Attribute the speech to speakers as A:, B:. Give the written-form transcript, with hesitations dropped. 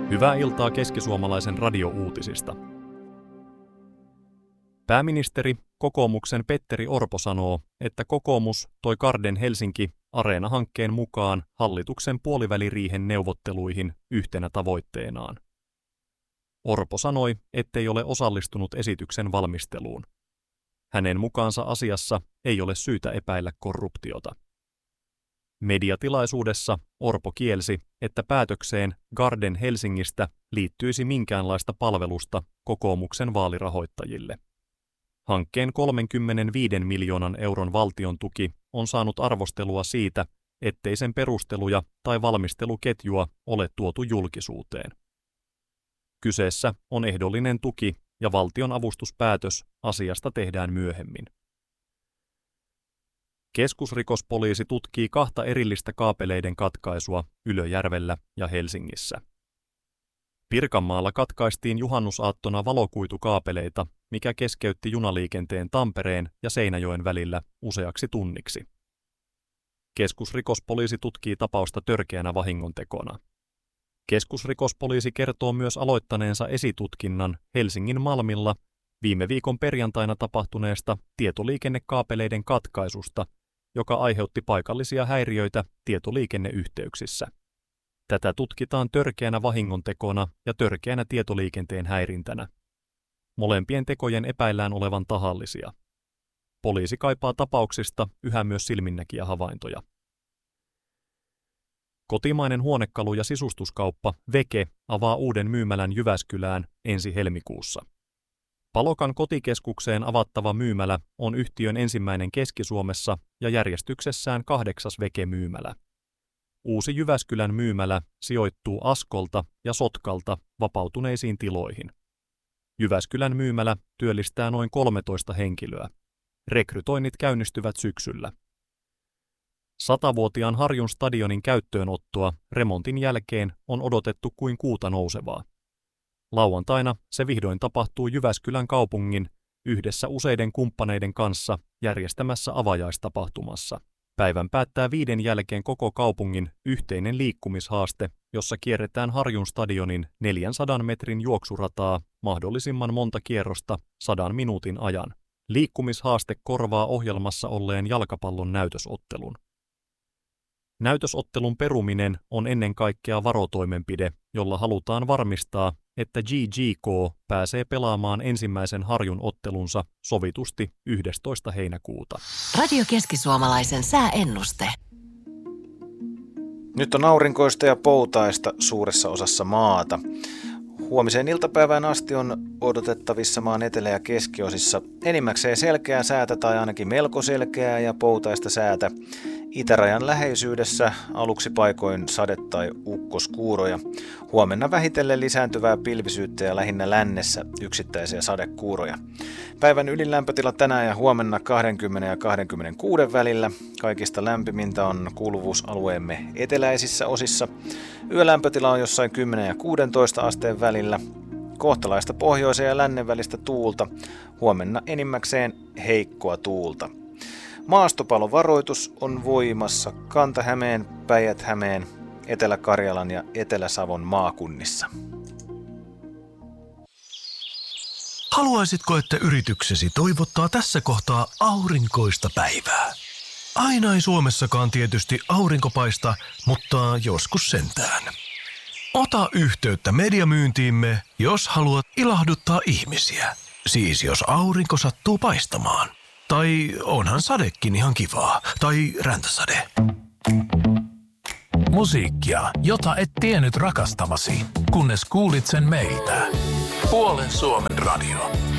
A: Hyvää iltaa keskisuomalaisen radiouutisista. Pääministeri, kokoomuksen Petteri Orpo sanoo, että kokoomus toi Garden Helsinki Areena-hankkeen mukaan hallituksen puoliväliriihen neuvotteluihin yhtenä tavoitteenaan. Orpo sanoi, ettei ole osallistunut esityksen valmisteluun. Hänen mukaansa asiassa ei ole syytä epäillä korruptiota. Mediatilaisuudessa Orpo kielsi, että päätökseen Garden Helsingistä liittyisi minkäänlaista palvelusta kokoomuksen vaalirahoittajille. Hankkeen 35 miljoonan euron valtion tuki on saanut arvostelua siitä, ettei sen perusteluja tai valmisteluketjua ole tuotu julkisuuteen. Kyseessä on ehdollinen tuki ja valtion avustuspäätös asiasta tehdään myöhemmin. Keskusrikospoliisi tutkii 2 erillistä kaapeleiden katkaisua Ylöjärvellä ja Helsingissä. Pirkanmaalla katkaistiin juhannusaattona valokuitukaapeleita, mikä keskeytti junaliikenteen Tampereen ja Seinäjoen välillä useaksi tunniksi. Keskusrikospoliisi tutkii tapausta törkeänä vahingontekona. Keskusrikospoliisi kertoo myös aloittaneensa esitutkinnan Helsingin Malmilla viime viikon perjantaina tapahtuneesta tietoliikennekaapeleiden katkaisusta, joka aiheutti paikallisia häiriöitä tietoliikenneyhteyksissä. Tätä tutkitaan törkeänä vahingontekona ja törkeänä tietoliikenteen häirintänä. Molempien tekojen epäillään olevan tahallisia. Poliisi kaipaa tapauksista yhä myös silminnäkijähavaintoja. Kotimainen huonekalu- ja sisustuskauppa Veke avaa uuden myymälän Jyväskylään ensi helmikuussa. Palokan kotikeskukseen avattava myymälä on yhtiön ensimmäinen Keski-Suomessa ja järjestyksessään 8. Veke-myymälä. Uusi Jyväskylän myymälä sijoittuu Askolta ja Sotkalta vapautuneisiin tiloihin. Jyväskylän myymälä työllistää noin 13 henkilöä. Rekrytoinnit käynnistyvät syksyllä. 100-vuotiaan Harjun stadionin käyttöönottoa remontin jälkeen on odotettu kuin kuuta nousevaa. Lauantaina se vihdoin tapahtuu Jyväskylän kaupungin yhdessä useiden kumppaneiden kanssa järjestämässä avajaistapahtumassa. Päivän päättää 5 jälkeen koko kaupungin yhteinen liikkumishaaste, jossa kierretään Harjun stadionin 400 metrin juoksurataa mahdollisimman monta kierrosta 100 minuutin ajan. Liikkumishaaste korvaa ohjelmassa olleen jalkapallon näytösottelun. Näytösottelun peruminen on ennen kaikkea varotoimenpide, jolla halutaan varmistaa, että GGK pääsee pelaamaan ensimmäisen Harjun ottelunsa sovitusti 11. heinäkuuta.
B: Radio Keski-Suomalaisen sääennuste.
C: Nyt on aurinkoista ja poutaista suuressa osassa maata. Huomiseen iltapäivään asti on odotettavissa maan etelä- ja keskiosissa enimmäkseen selkeää säätä tai ainakin melko selkeää ja poutaista säätä. Itärajan läheisyydessä aluksi paikoin sade- tai ukkoskuuroja. Huomenna vähitellen lisääntyvää pilvisyyttä ja lähinnä lännessä yksittäisiä sadekuuroja. Päivän ylilämpötila tänään ja huomenna 20 ja 26 välillä. Kaikista lämpimintä on kuuluvuusalueemme eteläisissä osissa. Yölämpötila on jossain 10 ja 16 asteen välillä. Kohtalaista pohjoisen ja lännen välistä tuulta. Huomenna enimmäkseen heikkoa tuulta. Maastopalovaroitus on voimassa Kanta-Hämeen, Päijät-Hämeen, Etelä-Karjalan ja Etelä-Savon maakunnissa.
D: Haluaisitko, että yrityksesi toivottaa tässä kohtaa aurinkoista päivää? Aina ei Suomessakaan tietysti aurinko paista, mutta joskus sentään. Ota yhteyttä mediamyyntiimme, jos haluat ilahduttaa ihmisiä. Siis jos aurinko sattuu paistamaan. Tai onhan sadekin ihan kivaa. Tai räntäsade.
E: Musiikkia, jota et tiennyt rakastavasi, kunnes kuulit sen meiltä. Puolen Suomen radio.